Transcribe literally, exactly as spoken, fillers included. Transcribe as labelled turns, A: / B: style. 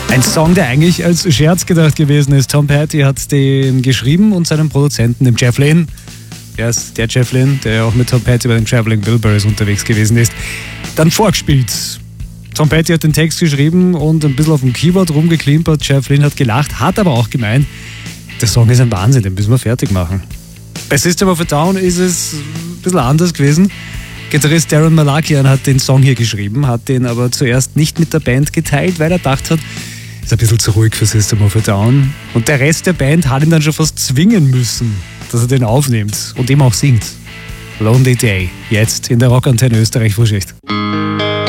A: Ein Song, der eigentlich als Scherz gedacht gewesen ist. Tom Petty hat den geschrieben und seinem Produzenten, dem Jeff Lynne, der ist der Jeff Lynne, der ja auch mit Tom Petty bei den Traveling Wilburys unterwegs gewesen ist, dann vorgespielt. Tom Petty hat den Text geschrieben und ein bisschen auf dem Keyboard rumgeklimpert. Jeff Lynne hat gelacht, hat aber auch gemeint, der Song ist ein Wahnsinn, den müssen wir fertig machen. Bei System of a Down ist es ein bisschen anders gewesen. Gitarrist Darren Malakian hat den Song hier geschrieben, hat den aber zuerst nicht mit der Band geteilt, weil er gedacht hat, ist ein bisschen zu ruhig für System of a Down. Und der Rest der Band hat ihn dann schon fast zwingen müssen, dass er den aufnimmt und ihm auch singt. Lonely Day, jetzt in der Rockantenne Österreich Frühschicht.